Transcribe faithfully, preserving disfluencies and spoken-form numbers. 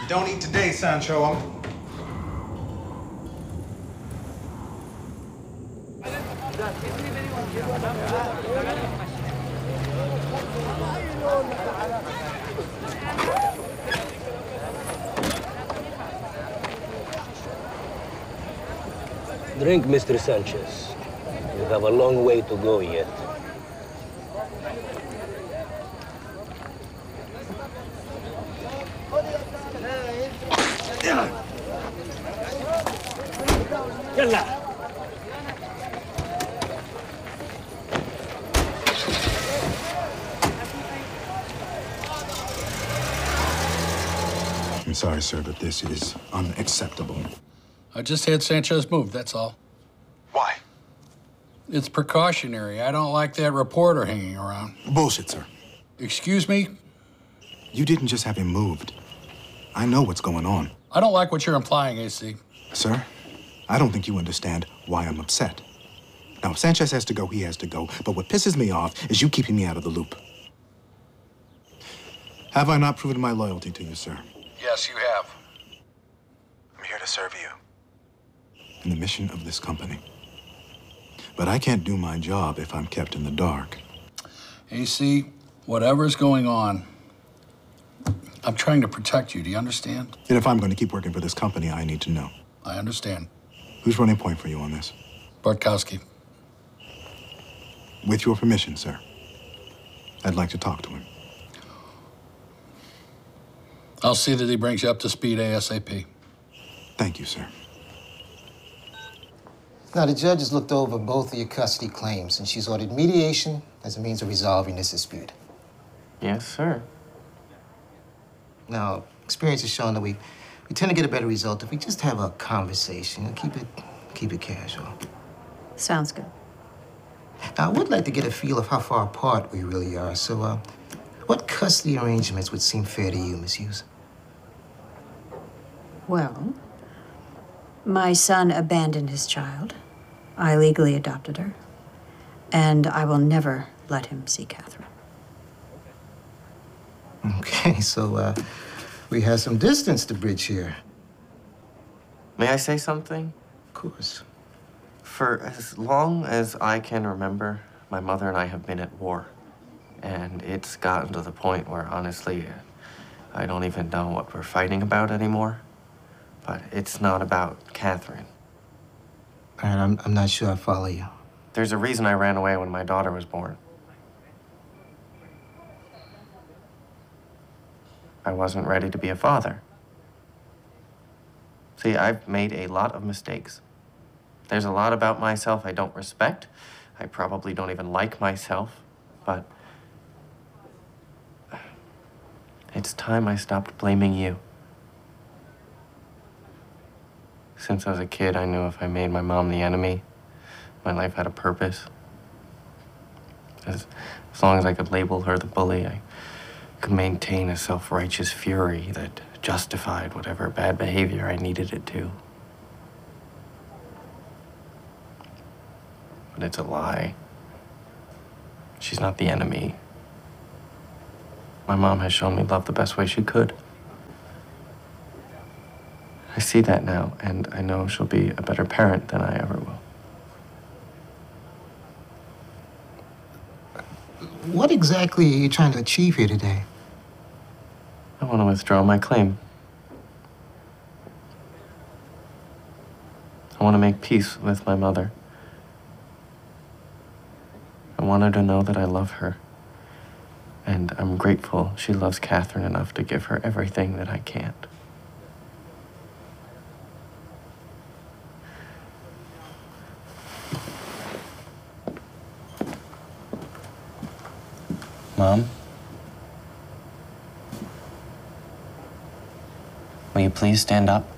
Don't eat today, Sancho. I'm... Drink, Mister Sanchez. You have a long way to go yet. Yalla. I'm sorry, sir, but this is unacceptable. I just had Sanchez moved, that's all. Why? It's precautionary. I don't like that reporter hanging around. Bullshit, sir. Excuse me? You didn't just have him moved. I know what's going on. I don't like what you're implying, A C. Sir, I don't think you understand why I'm upset. Now, if Sanchez has to go, he has to go. But what pisses me off is you keeping me out of the loop. Have I not proven my loyalty to you, sir? Yes, you have. I'm here to serve you in the mission of this company. But I can't do my job if I'm kept in the dark. A C, whatever's going on, I'm trying to protect you. Do you understand? And if I'm going to keep working for this company, I need to know. I understand. Who's running point for you on this? Bartkowski. With your permission, sir, I'd like to talk to him. I'll see that he brings you up to speed ASAP. Thank you, sir. Now, the judge has looked over both of your custody claims, and she's ordered mediation as a means of resolving this dispute. Yes, sir. Now, experience has shown that we, we tend to get a better result if we just have a conversation and keep it, keep it casual. Sounds good. Now, I would like to get a feel of how far apart we really are, so, uh, what custody arrangements would seem fair to you, Miss Hughes? Well, my son abandoned his child. I legally adopted her. And I will never let him see Catherine. Okay, so, uh, we have some distance to bridge here. May I say something? Of course. For as long as I can remember, my mother and I have been at war. And it's gotten to the point where, honestly, I don't even know what we're fighting about anymore. But it's not about Catherine. All right, I'm, I'm not sure I follow you. There's a reason I ran away when my daughter was born. I wasn't ready to be a father. See, I've made a lot of mistakes. There's a lot about myself I don't respect. I probably don't even like myself, but it's time I stopped blaming you. Since I was a kid, I knew if I made my mom the enemy, my life had a purpose. As, as long as I could label her the bully, I could maintain a self-righteous fury that justified whatever bad behavior I needed it to. But it's a lie. She's not the enemy. My mom has shown me love the best way she could. I see that now, and I know she'll be a better parent than I ever will. What exactly are you trying to achieve here today? I want to withdraw my claim. I want to make peace with my mother. I want her to know that I love her. And I'm grateful she loves Catherine enough to give her everything that I can't. Mom? Will you please stand up?